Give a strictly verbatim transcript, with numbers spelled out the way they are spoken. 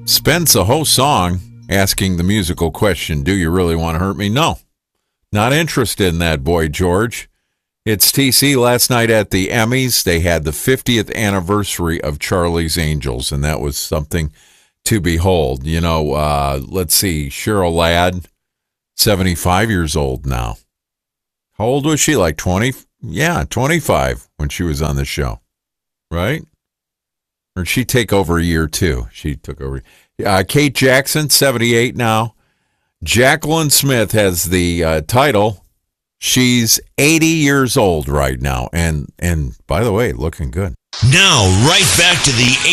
spends the whole song asking the musical question, do you really want to hurt me? No, not interested in that, Boy George. It's T C. Last night at the Emmys, they had the fiftieth anniversary of Charlie's Angels, and that was something to behold. You know, uh, let's see, Cheryl Ladd, seventy-five years old now. How old was she? Like twenty? Yeah, twenty-five when she was on the show, right? Or did she take over a year too? She took over. Uh, Kate Jackson, seventy-eight now. Jacqueline Smith has the uh, title. She's eighty years old right now. And, and by the way, looking good. Now, right back to the